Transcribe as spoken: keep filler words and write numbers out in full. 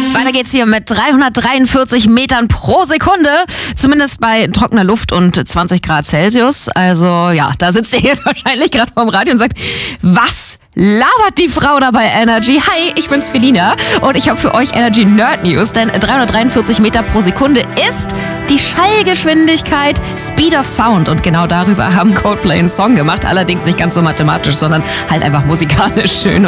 Weiter geht's hier mit dreihundertdreiundvierzig Metern pro Sekunde. Zumindest bei trockener Luft und zwanzig Grad Celsius. Also ja, da sitzt ihr jetzt wahrscheinlich gerade vorm Radio und sagt, was labert die Frau da bei Energy? Hi, ich bin's Felina und ich habe für euch Energy Nerd News, denn dreihundertdreiundvierzig Meter pro Sekunde ist die Schallgeschwindigkeit Speed of Sound und genau darüber haben Coldplay einen Song gemacht, allerdings nicht ganz so mathematisch, sondern halt einfach musikalisch schön.